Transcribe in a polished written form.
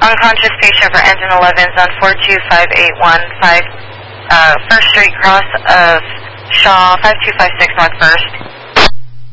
Unconscious patient for engine 11s on 42581, 1st Street, cross of Shaw, 5256 North 1st.